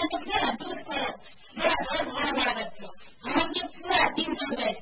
तो फिर दूर पर मेरा घर भाड़ा लागत थियो हम के पूरा 300 रुपया